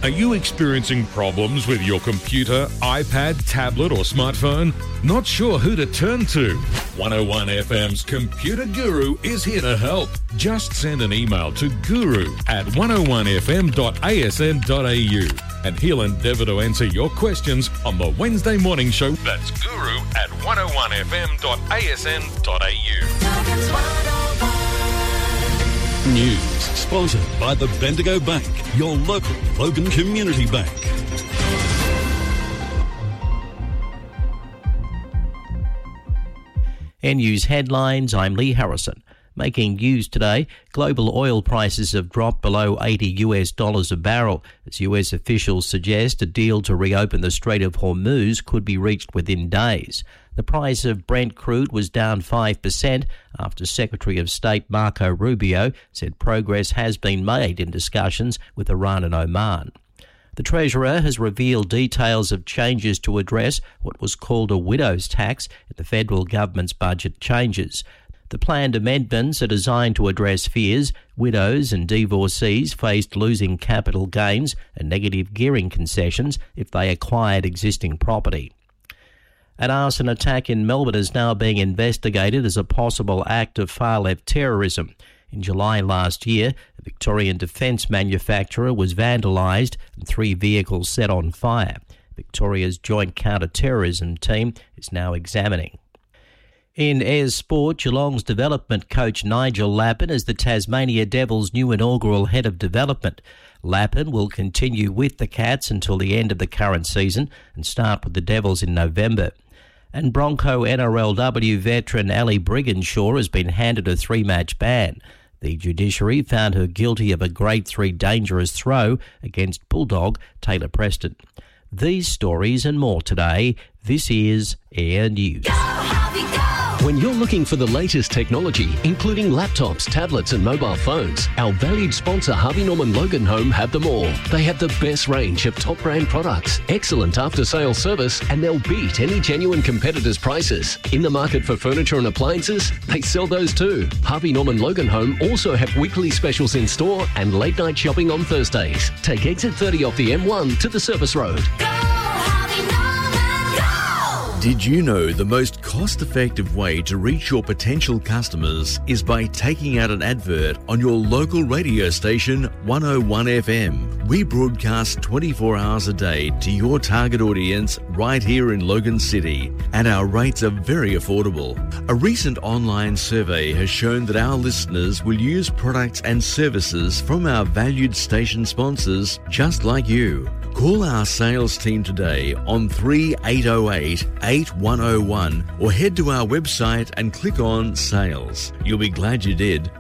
Are you experiencing problems with your computer, iPad, tablet or smartphone? Not sure who to turn to? 101 FM's computer guru is here to help. Just send an email to guru@101fm.asn.au and he'll endeavour to answer your questions on the Wednesday morning show. That's guru@101fm.asn.au. News sponsored by the Bendigo Bank, your local Logan Community Bank. News headlines, I'm Lee Harrison. Making news today, global oil prices have dropped below $80 a barrel as US officials suggest a deal to reopen the Strait of Hormuz could be reached within days. The price of Brent crude was down 5% after Secretary of State Marco Rubio said progress has been made in discussions with Iran and Oman. The Treasurer has revealed details of changes to address what was called a widow's tax in the federal government's budget changes. The planned amendments are designed to address fears widows and divorcees faced losing capital gains and negative gearing concessions if they acquired existing property. An arson attack in Melbourne is now being investigated as a possible act of far-left terrorism. In July last year, a Victorian defence manufacturer was vandalised and 3 vehicles set on fire. Victoria's Joint Counter-Terrorism team is now examining. In Ayers Sport, Geelong's development coach Nigel Lappin is the Tasmania Devils' new inaugural head of development. Lappin will continue with the Cats until the end of the current season and start with the Devils in November. And Bronco NRLW veteran Ali Brigginshaw has been handed a 3-match ban. The judiciary found her guilty of a Grade 3 dangerous throw against Bulldog Taylor Preston. These stories and more today. This is Air News. Go, Harvey, go! When you're looking for the latest technology, including laptops, tablets and mobile phones, our valued sponsor Harvey Norman Logan Home have them all. They have the best range of top brand products, excellent after-sales service, and they'll beat any genuine competitors' prices. In the market for furniture and appliances, they sell those too. Harvey Norman Logan Home also have weekly specials in store and late night shopping on Thursdays. Take exit 30 off the M1 to the service road. Go, Harvey Norman, go! Did you know the most cost-effective way to reach your potential customers is by taking out an advert on your local radio station 101 FM? We broadcast 24 hours a day to your target audience right here in Logan City, and our rates are very affordable. A recent online survey has shown that our listeners will use products and services from our valued station sponsors just like you. Call our sales team today on 3808-8101 or head to our website and click on Sales. You'll be glad you did.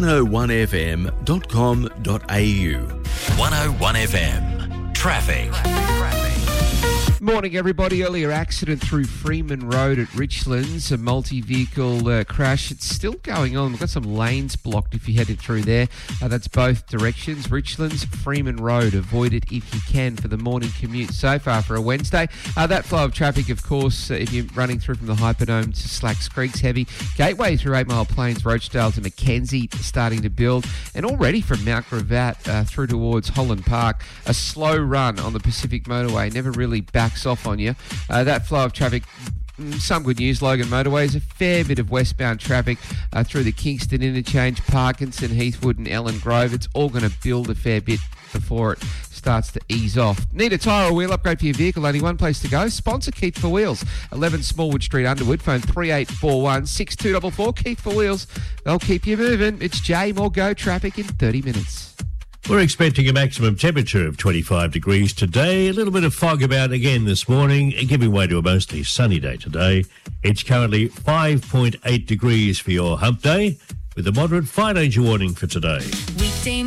101fm.com.au. 101 FM. Traffic. Morning, everybody. Earlier accident through Freeman Road at Richlands, a multi-vehicle crash. It's still going on. We've got some lanes blocked if you're headed through there. That's both directions, Richlands, Freeman Road. Avoid it if you can for the morning commute so far for a Wednesday. That flow of traffic, of course, if you're running through from the Hyperdome to Slacks Creek's heavy. Gateway through 8 Mile Plains, Roachdale to Mackenzie starting to build. And already from Mount Gravatt through towards Holland Park, a slow run on the Pacific Motorway. Never really backs off on you. That flow of traffic, some good news. Logan Motorways, a fair bit of westbound traffic through the Kingston Interchange, Parkinson, Heathwood and Ellen Grove. It's all going to build a fair bit before it starts to ease off. Need a tyre or wheel upgrade for your vehicle? Only one place to go. Sponsor Keith for Wheels. 11 Smallwood Street, Underwood. Phone 3841 6244. Keith for Wheels. They'll keep you moving. It's Jay. More Go traffic in 30 minutes. We're expecting a maximum temperature of 25 degrees today. A little bit of fog about again this morning, giving way to a mostly sunny day today. It's currently 5.8 degrees for your hump day, with a moderate fire danger warning for today. Weekday